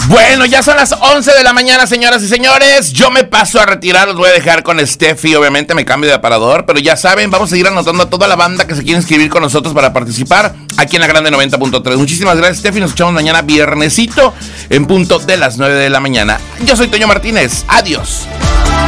Bueno, ya son las 11 de la mañana, señoras y señores. Yo me paso a retirar, los voy a dejar con Steffi. Obviamente me cambio de aparador, pero ya saben, vamos a seguir anotando a toda la banda que se quiere inscribir con nosotros para participar aquí en la Grande 90.3. Muchísimas gracias, Steffi. Nos escuchamos mañana viernesito en punto de las 9 de la mañana. Yo soy Toño Martínez. Adiós.